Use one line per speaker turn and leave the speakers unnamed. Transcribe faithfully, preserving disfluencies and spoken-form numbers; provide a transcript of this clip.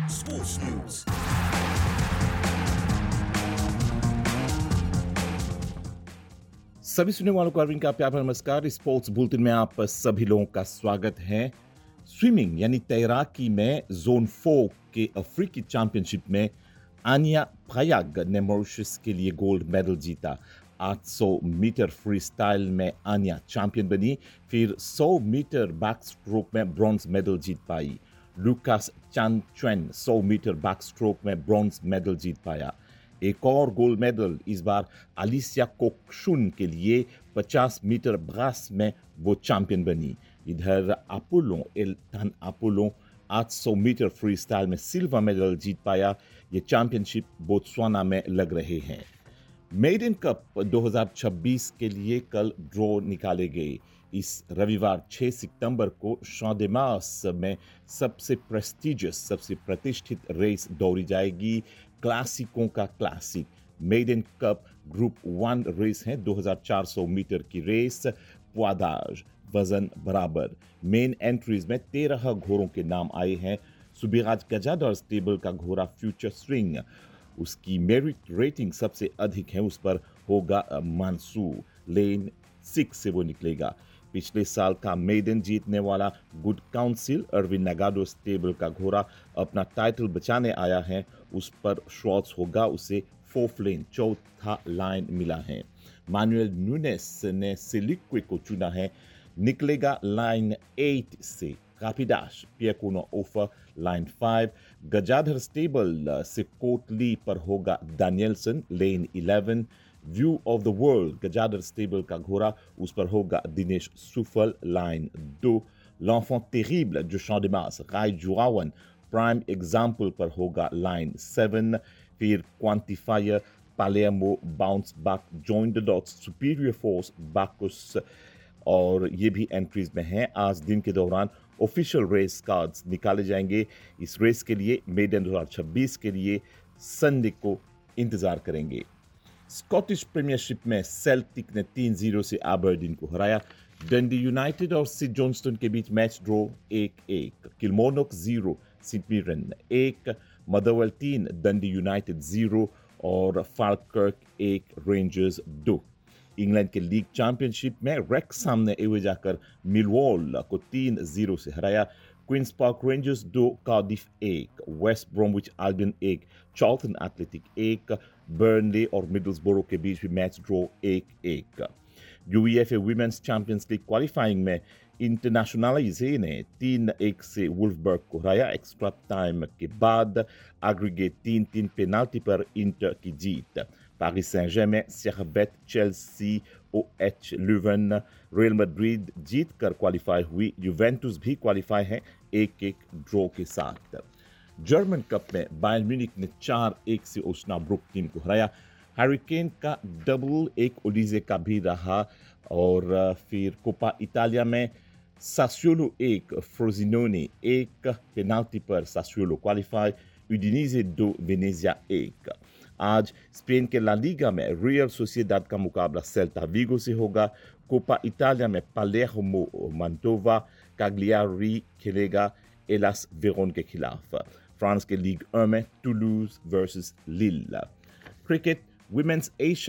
Sports News.
सभी सुनने वालों को अरविंद का प्यार भरा नमस्कार। स्पोर्ट्स बुलेटिन में आप सभी लोगों का स्वागत है। स्विमिंग यानी तैराकी में जोन फोर के अफ्रीकी चैंपियनशिप में आनिया प्रयाग ने मॉरिशस के लिए गोल्ड मेडल जीता। आठ सौ मीटर फ्री स्टाइल में आनिया चैंपियन बनी, फिर सौ मीटर बैक स्ट्रोक में ब्रॉन्ज मेडल जीत पाई। लुकास चान चुएन सौ मीटर बैक स्ट्रोक में ब्रॉन्ज मेडल जीत पाया। एक और गोल्ड मेडल इस बार अलिसिया कोकशुन के लिए पचास मीटर ब्रास में वो चैंपियन बनी। इधर अपोलो एल्टन अपोलो आठ सौ मीटर फ्री स्टाइल में सिल्वर मेडल जीत पाया। ये चैंपियनशिप बोत्सवाना में लग रहे हैं। मेडन कप दो हज़ार छब्बीस के लिए कल ड्रॉ निकाले गए। इस रविवार छह सितंबर को शॉन्डेमास में सबसे प्रेस्टिजियस सबसे प्रतिष्ठित रेस दौड़ी जाएगी, क्लासिकों का classic maiden cup group one race है। दो हज़ार चार सौ मीटर की रेस, पुआदाज वजन बराबर। मेन एंट्रीज में तेरह घोड़ों के नाम आए हैं। सुबिराज गजादर स्टेबल का घोड़ा फ्यूचर स्विंग, उसकी मेरिट रेटिंग सबसे अधिक है, उस पर होगा मानसूर। लेन सिक्स से वो निकलेगा। पिछले साल का मेडन जीतने वाला गुड काउंसिल अरविंद नगाडो स्टेबल का घोड़ा अपना टाइटल बचाने आया है, उस पर शॉट्स होगा, उसे फोर्थ लेन चौथा लाइन मिला है। मानुएल नुनेस ने सिलिक्वे को चुना है, निकलेगा लाइन एट से। रापिडाश पियाकोनो offer line five. Gajadhar stable से कोटली पर होगा डैनियलसन लेन eleven. View of the world Gajadhar stable का घोड़ा, उस पर होगा दिनेश सुफल लाइन दो। l'enfant terrible जो शॉन्डेमास राय जुआवन प्राइम एग्जाम्पल पर होगा लाइन सेवन। फिर quantifier पालेमो bounce back join the dots superior force बाकुस, और ये भी एंट्रीज में हैं। आज दिन के दौरान ऑफिशियल रेस कार्ड्स निकाले जाएंगे। इस रेस के लिए मेडन दो हज़ार छब्बीस के लिए संडे को इंतजार करेंगे। स्कॉटिश प्रीमियरशिप में सेल्टिक ने तीन जीरो से एबरडीन को हराया। डंडी यूनाइटेड और सिड जॉनस्टन के बीच मैच ड्रॉ एक एक। किल्मोनोक जीरो सिंट मिरन एक। मदरवेल तीन डंडी यूनाइटेड जीरो और फाल्कर्क एक रेंजर्स दो। इंग्लैंड के लीग चैंपियनशिप में रेक्सहम ने एवे जाकर मिलवॉल को तीन जीरो से हराया। क्वींस पार्क रेंजर्स दो, कार्डिफ एक, वेस्ट ब्रोमविच आल्बियन एक, चार्ल्टन एथलेटिक एक। बर्नले और मिडल्सबरो के बीच भी मैच ड्रॉ एक एक। UEFA women's champions league qualifying में इंटरनेशनलाइजे ने तीन एक से वुल्फबर्ग को हराया। एक्स्ट्रा टाइम के बाद एग्रीगेट तीन तीन पेनाल्टी पर इंटर की जीत। Paris Saint Germain, सेरवेट, Chelsea, OH लुवन, real Madrid जीत कर क्वालिफाई हुई। यूवेंटुस भी क्वालिफाई है एक एक ड्रॉ के साथ। जर्मन कप में बायर्न म्यूनिख ने चार एक से ओस्नाब्रुक टीम को हराया। हैरिकेन का डबल एक ओडिजे का भी रहा। और फिर कोपा इटालिया में सासुओलो एक, फ्रोजिनोने एक, पेनाल्टी पर सासुओलो क्वालिफाई। उडिनीजे दो, वेनेजिया एक। आज स्पेन के ला लीगा में रियल सोसिएदाद का मुकाबला सेल्टा विगो से होगा। कोपा इटालिया में पालेर्मो मांटोवा, काग्लियारी खेलेगा एलास वेरोन के खिलाफ। फ्रांस के लीग वन में टुलूज वर्सेस लील। Cricket women's Asia